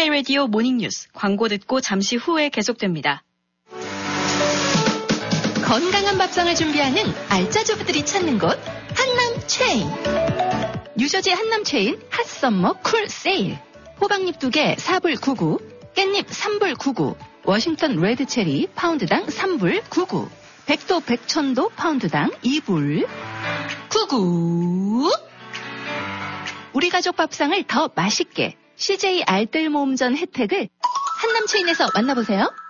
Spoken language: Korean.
CJ 라디오 모닝뉴스 광고 듣고 잠시 후에 계속됩니다. 건강한 밥상을 준비하는 알짜주부들이 찾는 곳 한남체인. 뉴저지 한남체인 핫썸머 쿨 세일. 호박잎 2개 4불 99, 깻잎 3불 99, 워싱턴 레드체리 파운드당 3불 99, 백도 백천도 파운드당 2불 99. 우리 가족 밥상을 더 맛있게 CJ 알뜰 모음전 혜택을 한남체인에서 만나보세요.